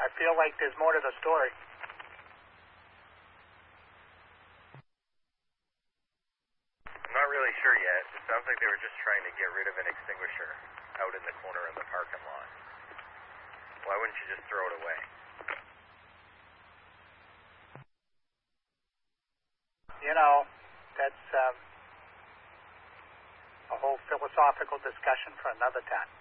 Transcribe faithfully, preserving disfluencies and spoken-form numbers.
I feel like there's more to the story. I'm not really sure yet. It sounds like they were just trying to get rid of an extinguisher out in the corner of the parking lot. Why wouldn't you just throw it away? You know, that's um, a whole philosophical discussion for another time.